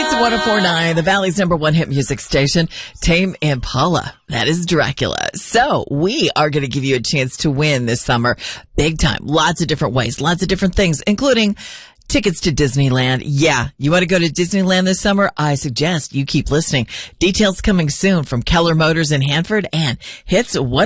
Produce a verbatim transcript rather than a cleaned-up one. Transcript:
Hits one oh four point nine, the Valley's number one hit music station, Tame Impala. That is Dracula. So we are going to give you a chance to win this summer. Big time. Lots of different ways, lots of different things, including tickets to Disneyland. Yeah, you want to go to Disneyland this summer? I suggest you keep listening. Details coming soon from Keller Motors in Hanford and Hits one